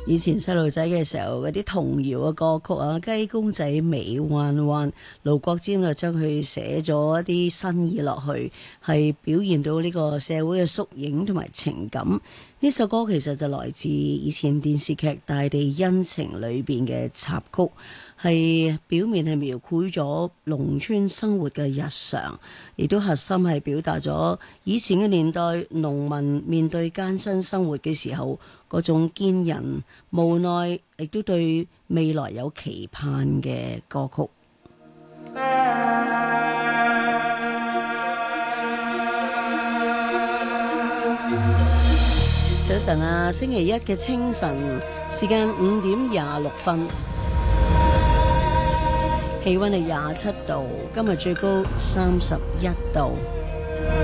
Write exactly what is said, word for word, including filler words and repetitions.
以前細路仔嘅時候嗰啲童謠嘅歌曲啊，雞公仔尾彎彎，盧國沾就將佢寫咗一啲新意落去，係表現到呢個社會嘅縮影同埋情感。呢首歌其實就來自以前電視劇《大地恩情》裏邊嘅插曲，係表面係描繪咗農村生活嘅日常，亦都核心係表達咗以前嘅年代農民面對艱辛生活嘅時候嗰種堅韌無奈，亦都對未來有期盼嘅歌曲。早晨啊，星期一嘅清晨，時間五點廿六分，氣溫係廿七度，今日最高三十一度。